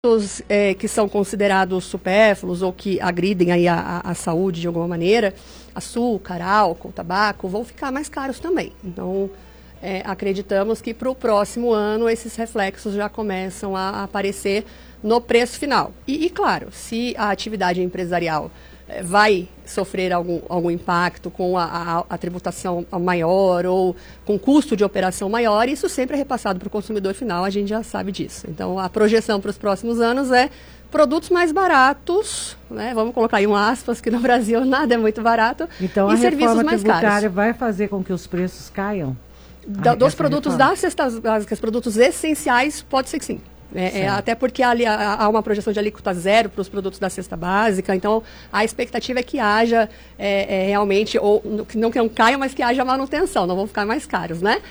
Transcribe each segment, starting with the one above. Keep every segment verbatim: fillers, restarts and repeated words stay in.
Os, é, que são considerados supérfluos ou que agridem aí a, a, a saúde de alguma maneira, açúcar, álcool, tabaco, vão ficar mais caros também. Então, é, acreditamos que para o próximo ano esses reflexos já começam a, a aparecer no preço final. E, e, claro, se a atividade empresarial é, vai sofrer algum, algum impacto com a, a, a tributação maior ou com custo de operação maior, isso sempre é repassado para o consumidor final, a gente já sabe disso. Então, a projeção para os próximos anos é produtos mais baratos, né? Vamos colocar aí um aspas, que no Brasil nada é muito barato, então, e serviços mais caros. Então, a reforma tributária vai fazer com que os preços caiam? Da, dos produtos das cestas básicas, produtos essenciais, pode ser que sim. É, é, até porque há, há uma projeção de alíquota zero para os produtos da cesta básica, então a expectativa é que haja é, é, realmente, ou que não, que não caiam, mas que haja manutenção, não vão ficar mais caros, né?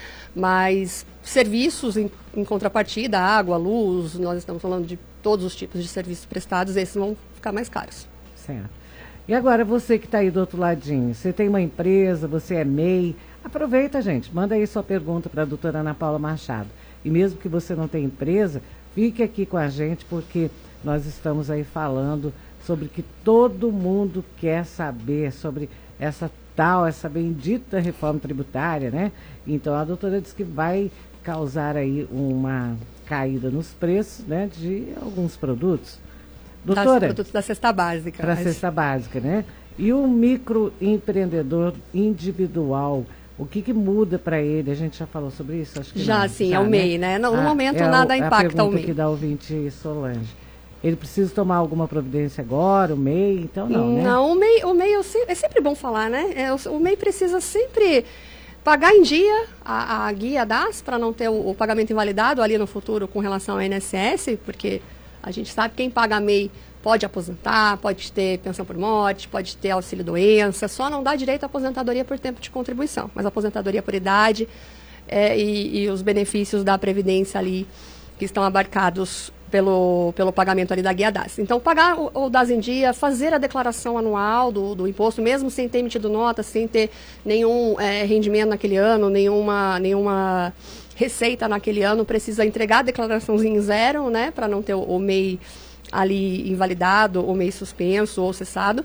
Mas serviços em, em contrapartida, água, luz, nós estamos falando de todos os tipos de serviços prestados, esses vão ficar mais caros. Certo. E agora você que está aí do outro ladinho, você tem uma empresa, você é M E I, aproveita, gente, manda aí sua pergunta para a doutora Ana Paula Machado. E mesmo que você não tenha empresa, fique aqui com a gente, porque nós estamos aí falando sobre que todo mundo quer saber sobre essa tal, essa bendita reforma tributária, né? Então, a doutora diz que vai causar aí uma caída nos preços, né, de alguns produtos. Doutora, das produtos da cesta básica. Para a mas... cesta básica, né? E o microempreendedor individual, o que, que muda para ele? A gente já falou sobre isso? Acho que já, não. sim, já, é o né? M E I, né? Não, no ah, momento é nada o, impacta a o M E I. que dá o ouvinte Solange. Ele precisa tomar alguma providência agora, o M E I? Então não, né? Não, o M E I, o M E I é sempre bom falar, né? É, o M E I precisa sempre pagar em dia a, a guia D A S para não ter o, o pagamento invalidado ali no futuro com relação ao I N S S, porque a gente sabe que quem paga M E I pode aposentar, pode ter pensão por morte, pode ter auxílio-doença, só não dá direito à aposentadoria por tempo de contribuição, mas aposentadoria por idade é, e, e os benefícios da Previdência ali que estão abarcados pelo, pelo pagamento ali da guia D A S. Então, pagar o, o D A S em dia, fazer a declaração anual do, do imposto, mesmo sem ter emitido nota, sem ter nenhum é, rendimento naquele ano, nenhuma, nenhuma receita naquele ano, precisa entregar a declaraçãozinha em zero, né, para não ter o, o M E I ali invalidado, ou M E I suspenso, ou cessado.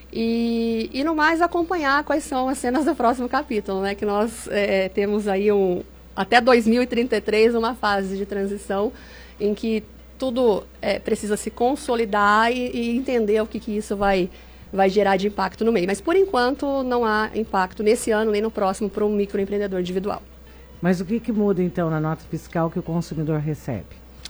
E, e no mais, acompanhar quais são as cenas do próximo capítulo, né, que nós é, temos aí um, até dois mil e trinta e três uma fase de transição em que tudo é, precisa se consolidar e, e entender o que, que isso vai, vai gerar de impacto no meio. Mas, por enquanto, não há impacto nesse ano nem no próximo para um microempreendedor individual. Mas o que, que muda, então, na nota fiscal que o consumidor recebe?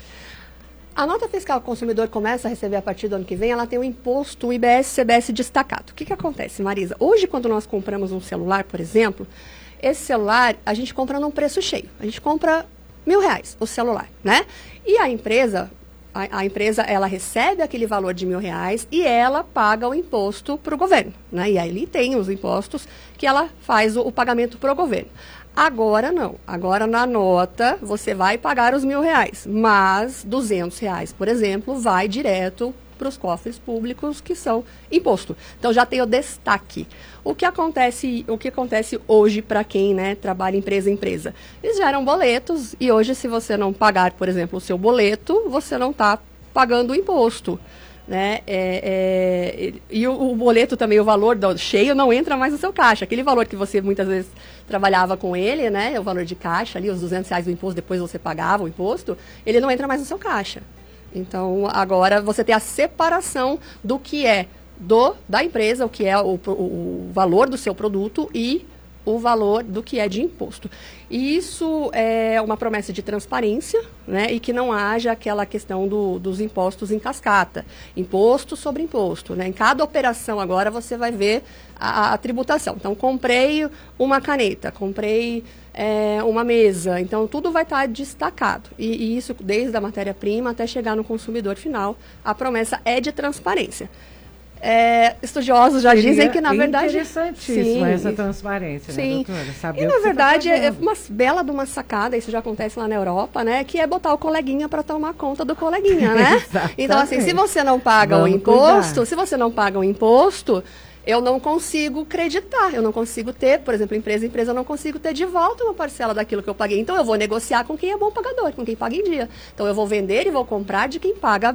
A nota fiscal que o consumidor começa a receber a partir do ano que vem, ela tem o imposto, o I B S C B S destacado. O que, que acontece, Marisa? Hoje, quando nós compramos um celular, por exemplo, esse celular a gente compra num preço cheio. A gente compra mil reais o celular, né? E a empresa, a, a empresa, ela recebe aquele valor de mil reais e ela paga o imposto para o governo, né? E aí ele tem os impostos que ela faz o, o pagamento para o governo. Agora não. Agora na nota você vai pagar os mil reais, mas duzentos reais, por exemplo, vai direto para os cofres públicos que são imposto. Então já tem o destaque. O que acontece, o que acontece hoje para quem, né, trabalha empresa a empresa? Eles geram boletos e hoje se você não pagar, por exemplo, o seu boleto, você não está pagando o imposto. Né? É, é, e o, o boleto também, o valor do cheio não entra mais no seu caixa. Aquele valor que você muitas vezes trabalhava com ele, né? O valor de caixa ali, os duzentos reais do imposto, depois você pagava o imposto, ele não entra mais no seu caixa. Então, agora você tem a separação do que é do, da empresa, o que é o, o, o valor do seu produto e o valor do que é de imposto. E isso é uma promessa de transparência, né, e que não haja aquela questão do, dos impostos em cascata. Imposto sobre imposto. Né? Em cada operação agora você vai ver a, a tributação. Então, comprei uma caneta, comprei é, uma mesa. Então, tudo vai estar destacado. E, e isso desde a matéria-prima até chegar no consumidor final. A promessa é de transparência. É, estudiosos já Seria dizem que, na verdade... interessantíssima sim, essa transparência, sim. né, doutora? Saber e, na que verdade, tá é uma bela de uma sacada, isso já acontece lá na Europa, né? Que é botar o coleguinha para tomar conta do coleguinha, né? Então, assim, se você não paga Vamos o imposto, cuidar. se você não paga o imposto, eu não consigo creditar, eu não consigo ter, por exemplo, empresa empresa, eu não consigo ter de volta uma parcela daquilo que eu paguei. Então, eu vou negociar com quem é bom pagador, com quem paga em dia. Então, eu vou vender e vou comprar de quem paga